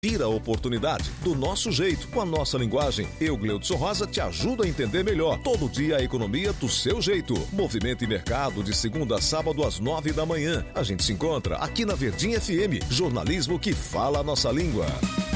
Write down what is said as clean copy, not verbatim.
Vira a oportunidade, do nosso jeito, com a nossa linguagem. Eu, Gleudson Rosa, te ajudo a entender melhor. Todo dia a economia do seu jeito. Movimento e Mercado, de segunda a sábado às 9 da manhã. A gente se encontra aqui na Verdinha FM. Jornalismo que fala a nossa língua.